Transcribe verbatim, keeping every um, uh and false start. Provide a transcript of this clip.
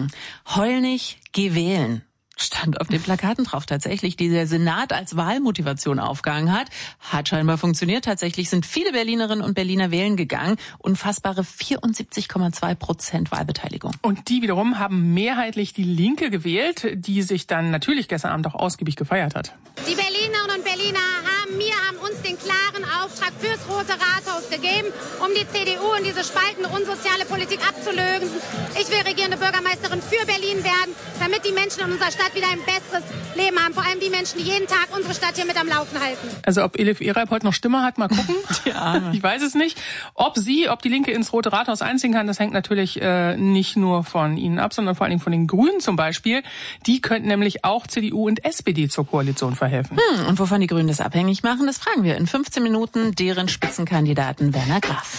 Hm. Heul nicht, geh wählen. Stand auf den Plakaten drauf tatsächlich, die der Senat als Wahlmotivation aufgehangen hat. Hat scheinbar funktioniert. Tatsächlich sind viele Berlinerinnen und Berliner wählen gegangen. Unfassbare vierundsiebzig Komma zwei Prozent Wahlbeteiligung. Und die wiederum haben mehrheitlich die Linke gewählt, die sich dann natürlich gestern Abend auch ausgiebig gefeiert hat. Die Berlinerinnen und Berliner haben mir, haben uns den klaren Auftrag fürs Rote Rathaus gegeben, um die C D U und diese spaltende, unsoziale Politik abzulösen. Ich will regierende Bürgermeisterin für Berlin werden, damit die Menschen in unserer Stadt wieder ein besseres Leben haben. Vor allem die Menschen, die jeden Tag unsere Stadt hier mit am Laufen halten. Also ob Elif Ereib heute noch Stimme hat, mal gucken. Ja. Ich weiß es nicht. Ob sie, ob die Linke ins Rote Rathaus einziehen kann, das hängt natürlich äh, nicht nur von ihnen ab, sondern vor allen Dingen von den Grünen zum Beispiel. Die könnten nämlich auch C D U und S P D zur Koalition verhelfen. Hm, und wovon die Grünen das abhängig machen, das fragen wir in fünfzehn Minuten deren Spitzenkandidaten Werner Graf.